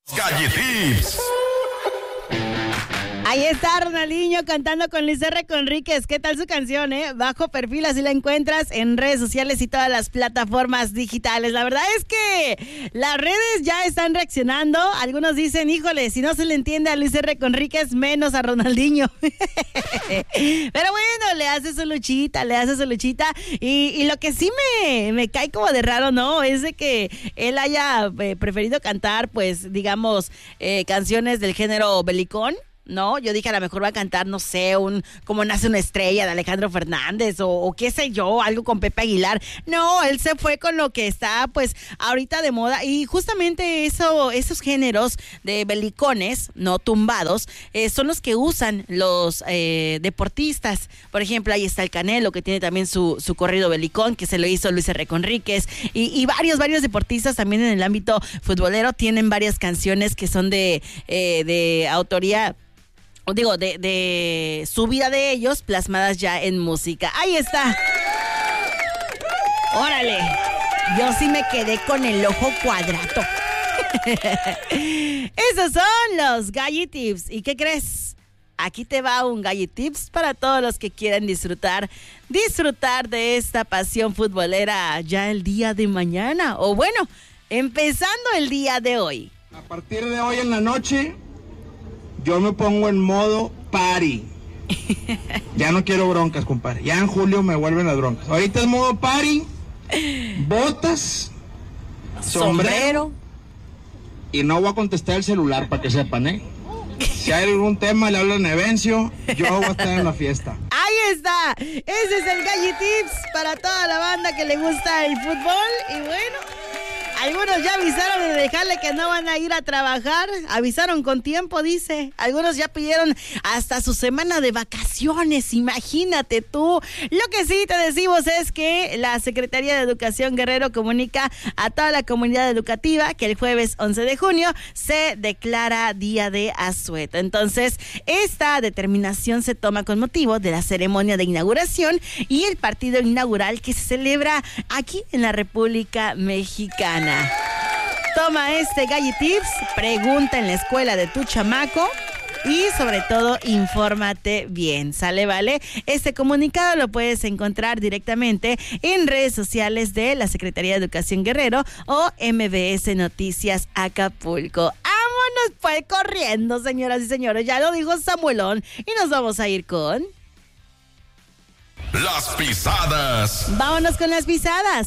Galletips. Ahí está Ronaldinho cantando con Luis R. Conríquez. ¿Qué tal su canción, Bajo perfil, así la encuentras en redes sociales y todas las plataformas digitales. La verdad es que las redes ya están reaccionando. Algunos dicen, híjole, si no se le entiende a Luis R. Conríquez, menos a Ronaldinho. Pero bueno, le hace su luchita. Y lo que sí me cae como de raro, ¿no? Es de que él haya preferido cantar, pues, digamos, canciones del género belicón. No, yo dije a lo mejor va a cantar, no sé, como nace una estrella de Alejandro Fernández o qué sé yo, algo con Pepe Aguilar. No, él se fue con lo que está pues ahorita de moda y justamente esos géneros de belicones, no tumbados, son los que usan los deportistas. Por ejemplo, ahí está el Canelo que tiene también su corrido belicón que se lo hizo Luis R. Conríquez y varios deportistas también en el ámbito futbolero tienen varias canciones que son de autoría, digo, de su vida de ellos, plasmadas ya en música. Ahí está. Órale. Yo sí me quedé con el ojo cuadrado. Esos son los Galletips. ¿Y qué crees? Aquí te va un Galletips para todos los que quieran disfrutar de esta pasión futbolera ya el día de mañana. O bueno, empezando el día de hoy. A partir de hoy en la noche, yo me pongo en modo party. Ya no quiero broncas, compadre. Ya en julio me vuelven las broncas. Ahorita es modo party, botas, sombrero. Y no voy a contestar el celular para que sepan, Si hay algún tema, le hablan a Evencio, yo voy a estar en la fiesta. Ahí está. Ese es el Galletips para toda la banda que le gusta el fútbol. Y bueno, algunos ya avisaron de dejarle que no van a ir a trabajar. Avisaron con tiempo, dice. Algunos ya pidieron hasta su semana de vacaciones. Imagínate tú. Lo que sí te decimos es que la Secretaría de Educación Guerrero comunica a toda la comunidad educativa que el jueves 11 de junio se declara día de asueto. Entonces, esta determinación se toma con motivo de la ceremonia de inauguración y el partido inaugural que se celebra aquí en la República Mexicana. Toma este Galletips, pregunta en la escuela de tu chamaco y sobre todo infórmate bien, ¿sale? ¿Vale? Este comunicado lo puedes encontrar directamente en redes sociales de la Secretaría de Educación Guerrero o MBS Noticias Acapulco. Vámonos pues corriendo, señoras y señores, ya lo dijo Samuelón y nos vamos a ir con... Las pisadas. Vámonos con las pisadas.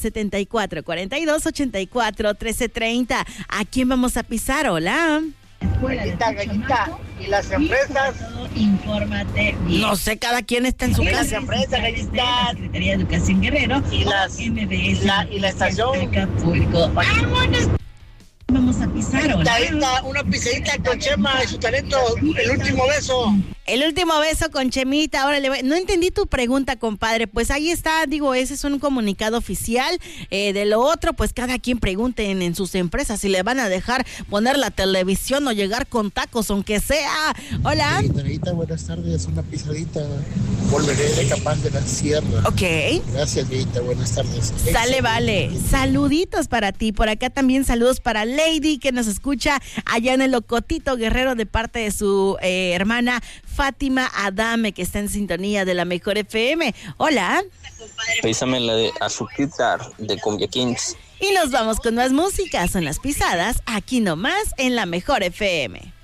74-42-84-1330. ¿A quién vamos a pisar? Hola. Gallita. Y las empresas. Infórmate bien. No sé, cada quien está en su casa. Las empresas, Gallita. Secretaría de Educación Guerrero. Y la estación. Acapulco. Vámonos. Vamos a pisar, hola. Una pisadita con Chema y su talento. El último beso. El último beso con Chemita. Ahora no entendí tu pregunta, compadre. Pues ahí está, digo, ese es un comunicado oficial. De lo otro, pues cada quien pregunten en sus empresas si le van a dejar poner la televisión o llegar con tacos, aunque sea. Hola. Gallita, buenas tardes. Una pisadita. Volveré de Capaz de la Sierra. Ok. Gracias, Gallita. Buenas tardes. Sale, vale. Saluditos para ti. Por acá también saludos para Lady, que nos escucha allá en el Locotito Guerrero de parte de su hermana Fátima Adame, que está en sintonía de la Mejor FM. Hola. Písame la de Azuquitar de Cumbia Kings. Y nos vamos con más música. Son las pisadas aquí nomás en la Mejor FM.